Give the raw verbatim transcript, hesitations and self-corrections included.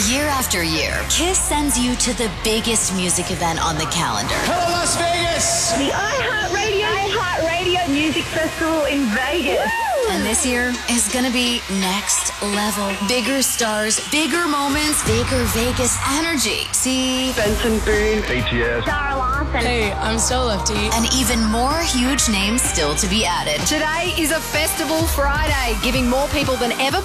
Year after year, Kiss sends you to the biggest music event on the calendar. Hello, Las Vegas! The iHeartRadio iHeartRadio Music Festival in Vegas. Woo! And this year is going to be next level. Bigger stars, bigger moments, bigger Vegas energy. See? Benson Boone. A T S. Dara Larson. Hey, I'm So Lefty. And even more huge names still to be added. Today is a Festival Friday, giving more people than ever